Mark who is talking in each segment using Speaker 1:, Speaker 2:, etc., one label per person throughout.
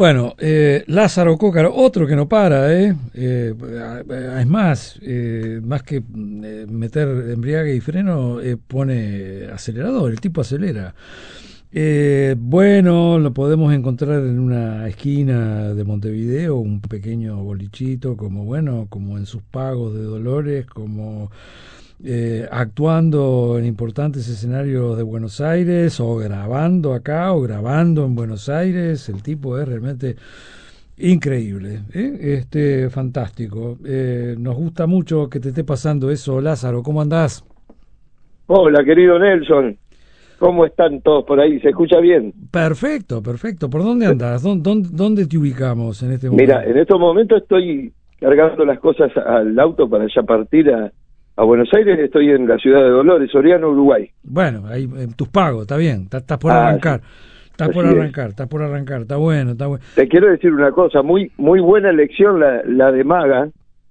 Speaker 1: Bueno, Lázaro Cócaro, otro que no para, es más, más que meter embriague y freno, pone acelerador, el tipo acelera. Bueno, lo podemos encontrar en una esquina de Montevideo, un pequeño bolichito, como en sus pagos de Dolores, como actuando en importantes escenarios de Buenos Aires, o grabando acá, o grabando en Buenos Aires. El tipo es realmente increíble, fantástico. Nos gusta mucho que te esté pasando eso, Lázaro. ¿Cómo andás?
Speaker 2: Hola, querido Nelson. ¿Cómo están todos por ahí? ¿Se escucha bien?
Speaker 1: Perfecto, perfecto. ¿Por dónde andás? ¿Dónde te ubicamos en este momento?
Speaker 2: Mira, en estos momentos estoy cargando las cosas al auto para ya partir a Buenos Aires. Estoy en la ciudad de Dolores, Soriano, Uruguay.
Speaker 1: Bueno, ahí tus pagos, está bien, estás por arrancar.
Speaker 2: Sí.
Speaker 1: Estás por arrancar, está bueno, está bueno.
Speaker 2: Te quiero decir una cosa, muy buena elección la de Maga.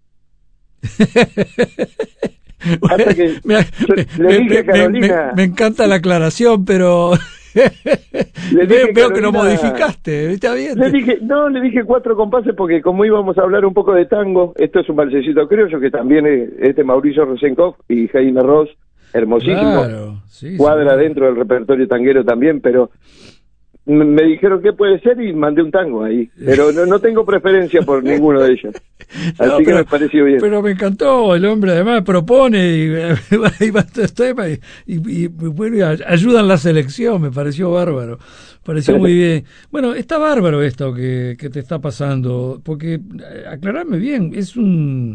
Speaker 2: Hasta que le dije a Carolina...
Speaker 1: Me encanta la aclaración, pero veo que lo modificaste, ¿está bien?
Speaker 2: Le dije 4 compases porque como íbamos a hablar un poco de tango, esto es un valsecito criollo que también es de Mauricio Rosenkopf y Jaime Ross, hermosísimo,
Speaker 1: claro, sí,
Speaker 2: cuadra dentro del repertorio tanguero también, pero me dijeron qué puede ser y mandé un tango ahí, pero no tengo preferencia por ninguno de ellos. Así que me pareció bien.
Speaker 1: Pero me encantó, el hombre además propone y bueno, ayuda en la selección, me pareció bárbaro, pareció muy bien. Bueno, está bárbaro esto que te está pasando, porque aclararme bien, es un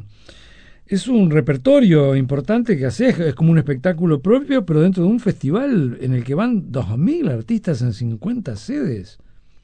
Speaker 1: repertorio importante que haces, es como un espectáculo propio, pero dentro de un festival en el que van 2.000 artistas en 50 sedes.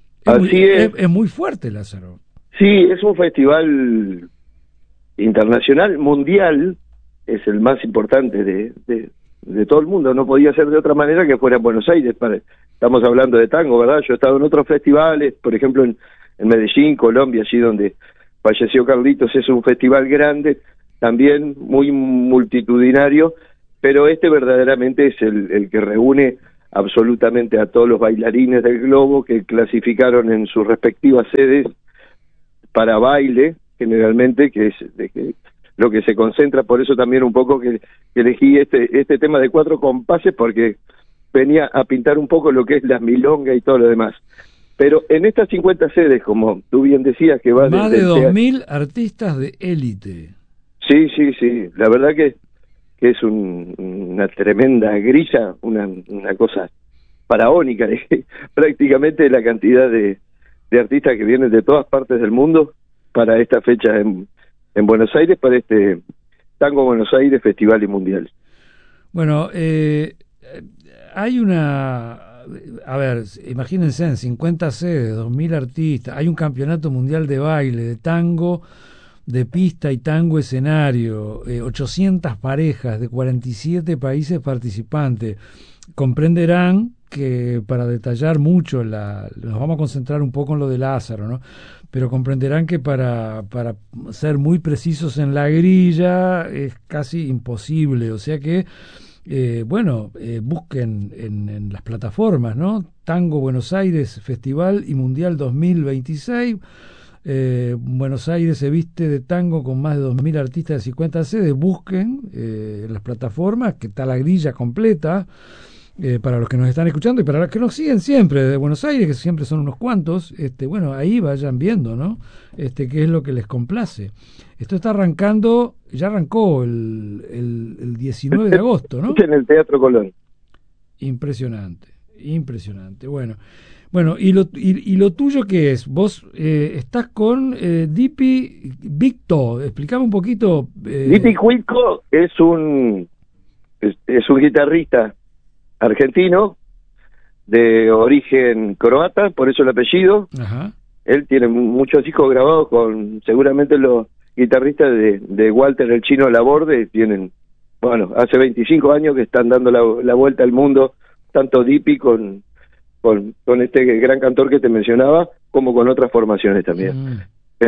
Speaker 1: Es muy fuerte, Lázaro.
Speaker 2: Sí, es un festival internacional, mundial, es el más importante de todo el mundo. No podía ser de otra manera que fuera en Buenos Aires. Estamos hablando de tango, ¿verdad? Yo he estado en otros festivales, por ejemplo en Medellín, Colombia, allí donde falleció Carlitos. Es un festival grande, también muy multitudinario, pero este verdaderamente es el que reúne absolutamente a todos los bailarines del globo que clasificaron en sus respectivas sedes para baile, generalmente, que es lo que se concentra. Por eso también un poco que elegí este tema de 4 compases, porque venía a pintar un poco lo que es la milonga y todo lo demás. Pero en estas 50 sedes, como tú bien decías, que va
Speaker 1: más de 2.000 artistas de élite.
Speaker 2: Sí, la verdad que es una tremenda grilla, una cosa faraónica, prácticamente la cantidad de artistas que vienen de todas partes del mundo para esta fecha en Buenos Aires, para este Tango Buenos Aires Festival y Mundial.
Speaker 1: Bueno, hay a ver, imagínense, en 50 sedes, 2.000 artistas, hay un campeonato mundial de baile, de tango, de pista y tango escenario, 800 parejas de 47 países participantes. Comprenderán que para detallar mucho, nos vamos a concentrar un poco en lo de Lázaro, ¿no? Pero comprenderán que para ser muy precisos en la grilla es casi imposible, o sea que busquen en las plataformas, ¿no? Tango Buenos Aires Festival y Mundial 2026. Buenos Aires se viste de tango con más de 2.000 artistas de 50 sedes. Busquen en las plataformas, que está la grilla completa, para los que nos están escuchando y para los que nos siguen siempre de Buenos Aires, que siempre son unos cuantos. Ahí vayan viendo, ¿no? Qué es lo que les complace. Esto está arrancando, ya arrancó el 19 de agosto, ¿no?
Speaker 2: En el Teatro Colón.
Speaker 1: Impresionante. Bueno, ¿y lo tuyo qué es? Vos estás con Dipi Victo. Explicame un poquito.
Speaker 2: Dipi Victo es un guitarrista argentino de origen croata, por eso el apellido.
Speaker 1: Ajá.
Speaker 2: Él tiene muchos discos grabados con seguramente los guitarristas de Walter el Chino Laborde. Tienen, hace 25 años que están dando la vuelta al mundo, tanto Dipi con este gran cantor que te mencionaba, como con otras formaciones también.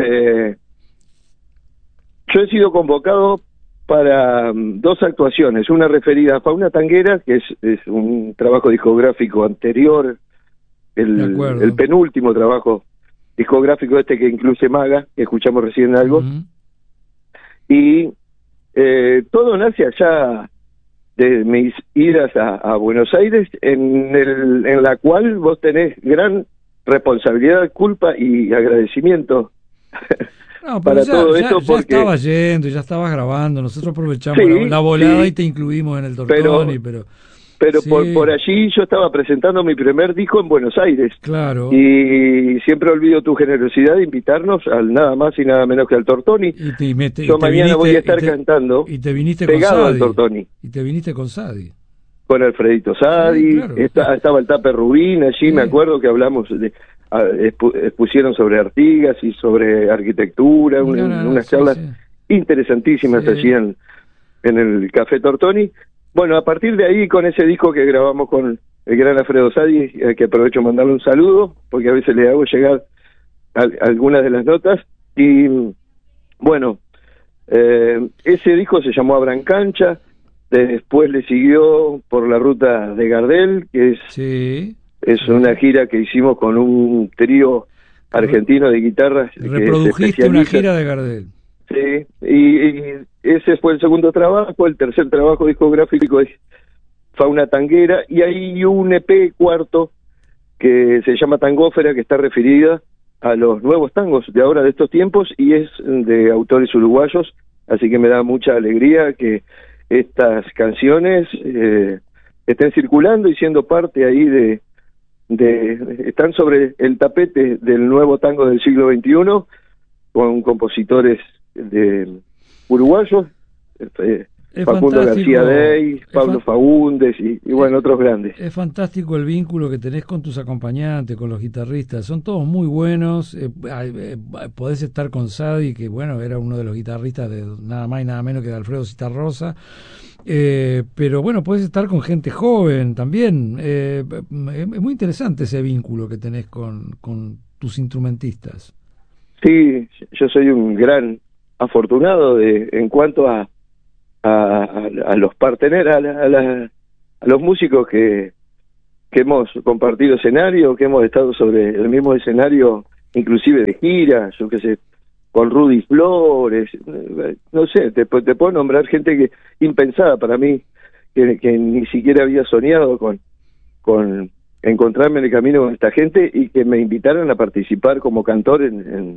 Speaker 2: Yo he sido convocado para 2 actuaciones, una referida a Fauna Tanguera, que es un trabajo discográfico anterior, el penúltimo trabajo discográfico este que incluye Maga, que escuchamos recién algo, y todo nace allá de mis idas a Buenos Aires, en la cual vos tenés gran responsabilidad, culpa y agradecimiento.
Speaker 1: No, pero
Speaker 2: para todo esto,
Speaker 1: ya
Speaker 2: porque
Speaker 1: estabas yendo, ya estabas grabando, nosotros aprovechamos
Speaker 2: sí,
Speaker 1: la volada
Speaker 2: sí,
Speaker 1: y te incluimos en el Tortoni,
Speaker 2: pero
Speaker 1: sí,
Speaker 2: por allí yo estaba presentando mi primer disco en Buenos Aires,
Speaker 1: claro,
Speaker 2: y siempre olvido tu generosidad de invitarnos al nada más y nada menos que al Tortoni. Yo mañana voy a estar cantando
Speaker 1: y te viniste
Speaker 2: pegado
Speaker 1: con
Speaker 2: al
Speaker 1: Sadi,
Speaker 2: Tortoni,
Speaker 1: y te viniste con Sadi,
Speaker 2: con Alfredito Sadi,
Speaker 1: sí, claro.
Speaker 2: Estaba el Tape Rubín allí,
Speaker 1: Sí.
Speaker 2: me acuerdo que hablamos expusieron sobre Artigas y sobre arquitectura, unas charlas interesantísimas
Speaker 1: Sí.
Speaker 2: allí en el Café Tortoni. Bueno, a partir de ahí, con ese disco que grabamos con el gran Alfredo Sadi, que aprovecho mandarle un saludo, porque a veces le hago llegar algunas de las notas, y bueno, ese disco se llamó Abran Cancha, después le siguió Por la Ruta de Gardel, que es una gira que hicimos con un trío argentino de guitarras.
Speaker 1: Reprodujiste una gira de Gardel.
Speaker 2: Sí, y ese fue el segundo trabajo. El tercer trabajo discográfico es Fauna Tanguera, y hay un EP cuarto que se llama Tangófera, que está referida a los nuevos tangos de ahora, de estos tiempos, y es de autores uruguayos, así que me da mucha alegría que estas canciones estén circulando y siendo parte ahí están sobre el tapete del nuevo tango del siglo XXI, con compositores uruguayos, Facundo García Dey, Pablo Faúndes y bueno, otros grandes.
Speaker 1: Es fantástico el vínculo que tenés con tus acompañantes, con los guitarristas, son todos muy buenos. Podés estar con Sadi, que bueno, era uno de los guitarristas de nada más y nada menos que de Alfredo Citarrosa, pero bueno, podés estar con gente joven también. Es muy interesante ese vínculo que tenés con tus instrumentistas.
Speaker 2: Sí, yo soy un gran afortunado en cuanto a los parteneros, a los músicos que hemos compartido escenario, que hemos estado sobre el mismo escenario, inclusive de gira, yo qué sé, con Rudy Flores, no sé, te puedo nombrar gente que impensada para mí, que ni siquiera había soñado con encontrarme en el camino con esta gente, y que me invitaron a participar como cantor en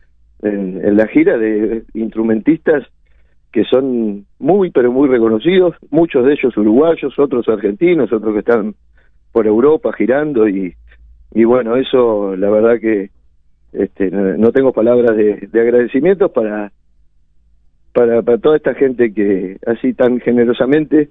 Speaker 2: la gira de instrumentistas que son muy, pero muy reconocidos, muchos de ellos uruguayos, otros argentinos, otros que están por Europa girando, y bueno, eso la verdad que no tengo palabras de agradecimientos para toda esta gente que así tan generosamente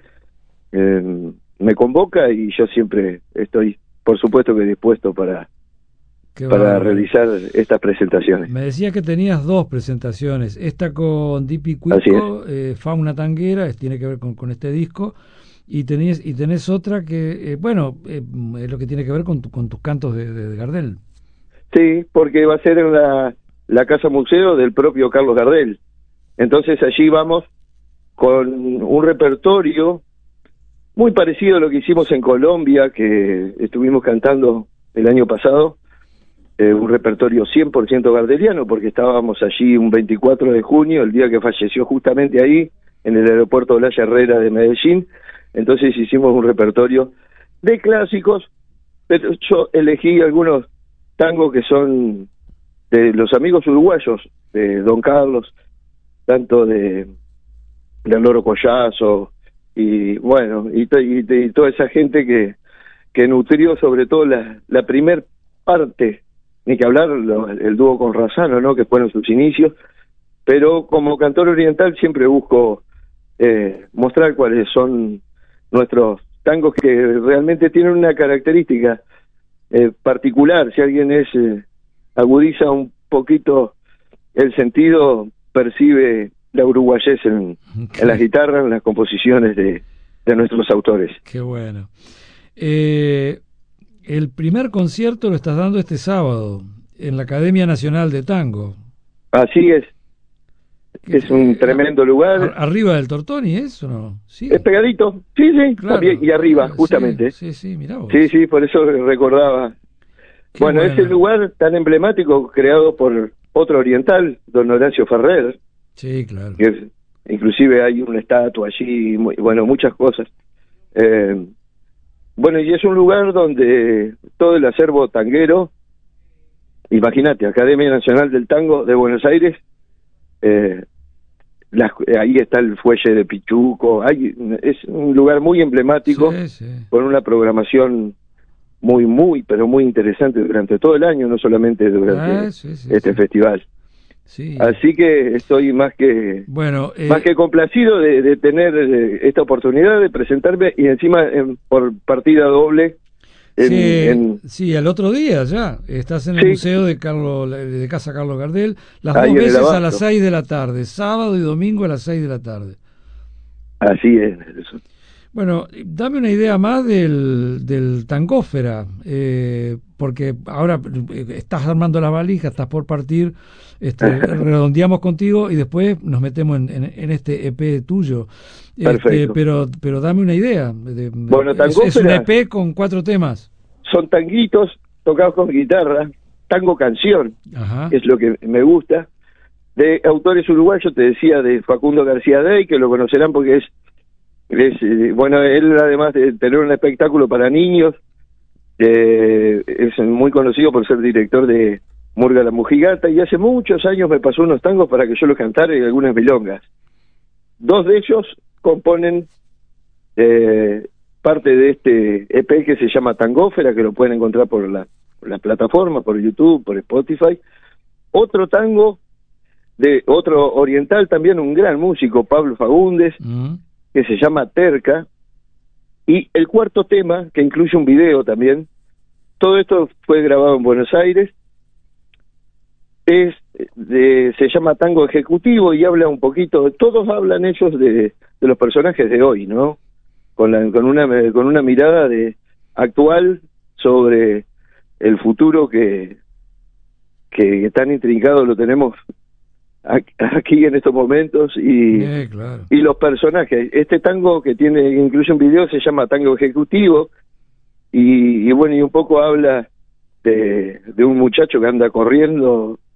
Speaker 2: me convoca, y yo siempre estoy, por supuesto, que dispuesto para realizar estas presentaciones.
Speaker 1: Me decía que tenías dos presentaciones, esta con Dipi Cuico, Fauna Tanguera, tiene que ver con este disco, y tenés otra que, es lo que tiene que ver con tus cantos de Gardel.
Speaker 2: Sí, porque va a ser en la Casa Museo del propio Carlos Gardel. Entonces allí vamos con un repertorio muy parecido a lo que hicimos en Colombia, que estuvimos cantando el año pasado, un repertorio 100% gardeliano, porque estábamos allí un 24 de junio, el día que falleció justamente ahí, en el aeropuerto Olaya Herrera de Medellín. Entonces hicimos un repertorio de clásicos, pero yo elegí algunos tangos que son de los amigos uruguayos, de Don Carlos, tanto de Loro Collazo, y bueno, y toda esa gente que nutrió sobre todo la primer parte, ni que hablar el dúo con Razano, ¿no?, que fueron sus inicios, pero como cantor oriental siempre busco mostrar cuáles son nuestros tangos, que realmente tienen una característica particular. Si alguien agudiza un poquito el sentido, percibe la uruguayez en las guitarras, en las composiciones de nuestros autores.
Speaker 1: Qué bueno. El primer concierto lo estás dando este sábado en la Academia Nacional de Tango.
Speaker 2: Así es. Es un tremendo lugar.
Speaker 1: ¿Arriba del Tortoni es o no? Sí.
Speaker 2: Es pegadito. Sí,
Speaker 1: claro.
Speaker 2: Y arriba, justamente.
Speaker 1: Sí, mirá vos.
Speaker 2: Sí, por eso recordaba Bueno, ese lugar tan emblemático creado por otro oriental, don Horacio Ferrer.
Speaker 1: Sí, claro.
Speaker 2: Que inclusive hay una estatua allí, bueno, muchas cosas. Bueno, y es un lugar donde todo el acervo tanguero, imagínate, Academia Nacional del Tango de Buenos Aires, ahí está el fuelle de Pichuco, es un lugar muy emblemático,
Speaker 1: sí, sí,
Speaker 2: con una programación pero muy interesante durante todo el año, no solamente durante este festival.
Speaker 1: Sí.
Speaker 2: Así que estoy más que complacido de tener esta oportunidad de presentarme y encima por partida doble.
Speaker 1: Sí, al otro día ya estás en el museo de Casa Carlos Gardel, las dos veces a las 6 de la tarde, sábado y domingo a las 6 de la tarde.
Speaker 2: Así es.
Speaker 1: Bueno, dame una idea más del Tangófera, porque ahora estás armando las valijas, estás por partir, redondeamos contigo y después nos metemos en este EP tuyo. Pero dame una idea.
Speaker 2: Bueno, Tangófera
Speaker 1: es un EP con 4 temas.
Speaker 2: Son tanguitos tocados con guitarra, tango canción, es lo que me gusta, de autores uruguayos, te decía, de Facundo García Dey, que lo conocerán porque bueno, él además de tener un espectáculo para niños, es muy conocido por ser director de Murga la Mujigata, y hace muchos años me pasó unos tangos para que yo los cantara y algunas milongas. 2 de ellos componen parte de este EP que se llama Tangófera, que lo pueden encontrar por las plataformas, por YouTube, por Spotify. Otro tango de otro oriental, también un gran músico, Pablo Fagundes, que se llama Terca, y el 4º tema, que incluye un video también. Todo esto fue grabado en Buenos Aires, se llama Tango Ejecutivo y habla un poquito, todos hablan ellos de los personajes de hoy, ¿no? Con una mirada actual sobre el futuro que tan intrincado lo tenemos aquí en estos momentos
Speaker 1: claro.
Speaker 2: Y los personajes. Este tango que incluye un video se llama Tango Ejecutivo y bueno, y un poco habla de un muchacho que anda corriendo